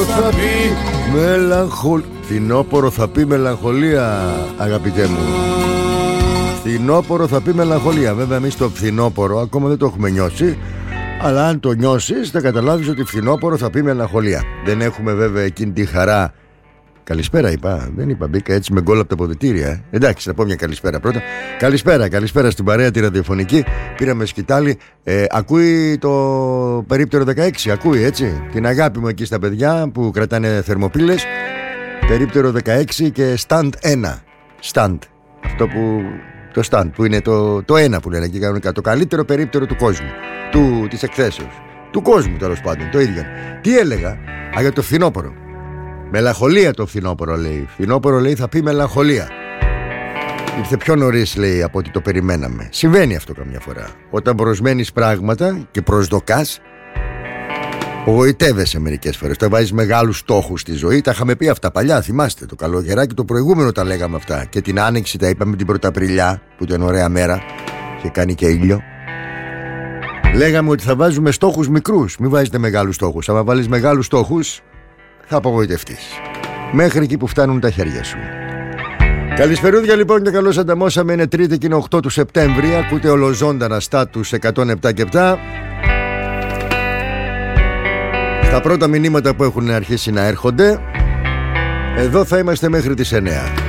θα πει μελαγχολία. Φθινόπορο θα πει μελαγχολία, αγαπητέ μου. Φθινόπορο θα πει μελαγχολία. Βέβαια εμείς το φθινόπορο ακόμα δεν το έχουμε νιώσει, αλλά αν το νιώσεις θα καταλάβεις ότι φθινόπορο θα πει μελαγχολία. Δεν έχουμε βέβαια εκείνη τη χαρά. Καλησπέρα είπα, δεν είπα, μπήκα έτσι με γκολ από τα αποδυτήρια. Εντάξει, θα πω μια καλησπέρα πρώτα. Καλησπέρα στην παρέα τη ραδιοφωνική. Πήραμε σκητάλη. Ακούει το περίπτερο 16, ακούει έτσι. Την αγάπη μου εκεί στα παιδιά που κρατάνε θερμοπύλες. Περίπτερο 16 και stand 1. Stand. Αυτό που. Το stand που είναι το ένα που λένε εκεί κανονικά. Το καλύτερο περίπτερο του κόσμου. Της εκθέσεως. Του κόσμου τέλος πάντων. Το ίδιο. Τι έλεγα για το φθινόπορο. Μελαγχολία το φθινόπορο λέει. Φθινόπορο λέει θα πει μελαγχολία. Ήρθε πιο νωρίς λέει από ό,τι το περιμέναμε. Συμβαίνει αυτό καμιά φορά. Όταν προσμένεις πράγματα και προσδοκάς, απογοητεύεσαι μερικές φορές. Όταν βάζεις μεγάλους στόχους στη ζωή. Τα είχαμε πει αυτά παλιά, θυμάστε. Το καλοκαιράκι το προηγούμενο τα λέγαμε αυτά. Και την άνοιξη τα είπαμε την Πρωταπριλιά, που ήταν ωραία μέρα και κάνει και ήλιο. Λέγαμε ότι θα βάζουμε στόχους μικρούς. Μην βάζετε μεγάλους στόχους. Αν βάλεις μεγάλους στόχους θα απογοητευτείς. Μέχρι εκεί που φτάνουν τα χέρια σου. Καλησπερούδια λοιπόν και καλώς ανταμώσαμε. Είναι Τρίτη και είναι 8 του Σεπτέμβρη. Ακούτε ολοζώντανα στάτους 107 και 7. Στα πρώτα μηνύματα που έχουν αρχίσει να έρχονται, εδώ θα είμαστε μέχρι τις 9.